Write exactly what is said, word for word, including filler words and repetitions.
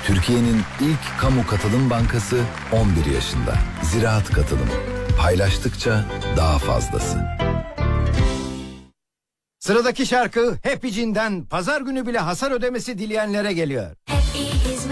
Türkiye'nin ilk kamu katılım bankası on bir yaşında. Ziraat Katılım. Paylaştıkça daha fazlası. Sıradaki şarkı Happy Jean'den pazar günü bile hasar ödemesi dileyenlere geliyor.